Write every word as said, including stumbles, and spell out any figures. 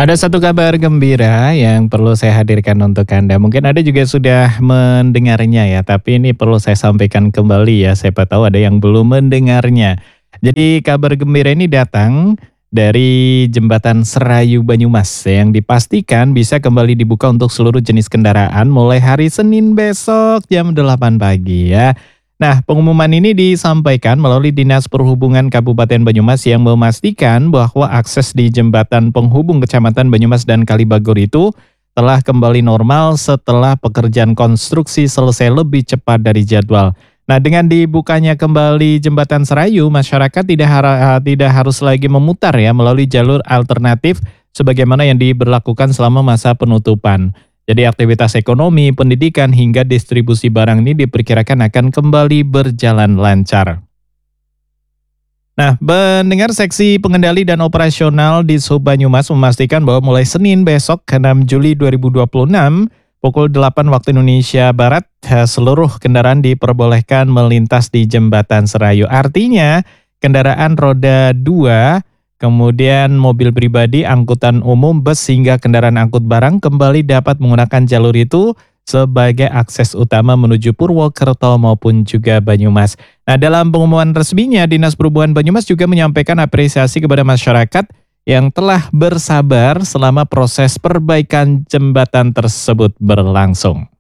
Ada satu kabar gembira yang perlu saya hadirkan untuk Anda. Mungkin Anda juga sudah mendengarnya ya, tapi ini perlu saya sampaikan kembali ya, siapa tahu ada yang belum mendengarnya. Jadi kabar gembira ini datang dari Jembatan Serayu Banyumas yang dipastikan bisa kembali dibuka untuk seluruh jenis kendaraan mulai hari Senin besok jam delapan pagi ya. Nah, pengumuman ini disampaikan melalui Dinas Perhubungan Kabupaten Banyumas yang memastikan bahwa akses di jembatan penghubung Kecamatan Banyumas dan Kalibagor itu telah kembali normal setelah pekerjaan konstruksi selesai lebih cepat dari jadwal. Nah, dengan dibukanya kembali jembatan Serayu, masyarakat tidak, hara- tidak harus lagi memutar ya melalui jalur alternatif sebagaimana yang diberlakukan selama masa penutupan. Jadi aktivitas ekonomi, pendidikan, hingga distribusi barang ini diperkirakan akan kembali berjalan lancar. Nah, pendengar seksi pengendali dan operasional di Sub Banyumas memastikan bahwa mulai Senin besok enam Juli dua ribu dua puluh enam pukul delapan waktu Indonesia Barat, eh, seluruh kendaraan diperbolehkan melintas di Jembatan Serayu. Artinya, kendaraan roda dua, kemudian mobil pribadi, angkutan umum, bus, hingga kendaraan angkut barang kembali dapat menggunakan jalur itu sebagai akses utama menuju Purwokerto maupun juga Banyumas. Nah, dalam pengumuman resminya, Dinas Perhubungan Banyumas juga menyampaikan apresiasi kepada masyarakat yang telah bersabar selama proses perbaikan jembatan tersebut berlangsung.